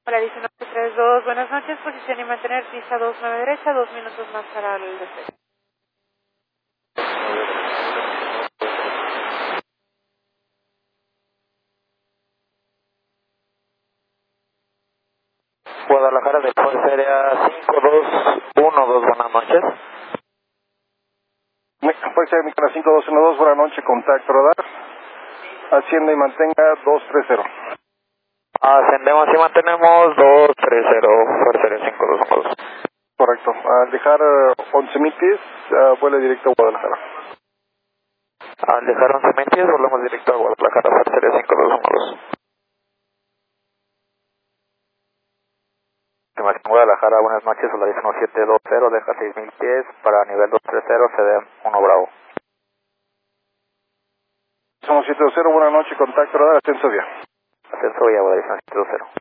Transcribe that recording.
Hola, 1932, buenas noches, posición y mantener pista 29 derecha, 2 minutos más para el despegue. Guadalajara de Fuerza Aérea 5212, buenas noches. Fuerza Aérea Mexicana 5212, buenas noches, contacto radar. Ascienda y mantenga 230. Ascendemos y mantenemos 230, Fuerza Aérea 5212. Correcto. Al dejar 11.000 pies, vuela directo a Guadalajara. Al dejar 11.000 pies, volvemos directo a Guadalajara, Fuerza Aérea 5212. Guadalajara, buenas noches, Solar 1720, deja 6.000 pies, para nivel 230, CD 1 Bravo. 1720, buenas noches, contacto radar, ascenso vía. Ascenso vía, Solar 1720.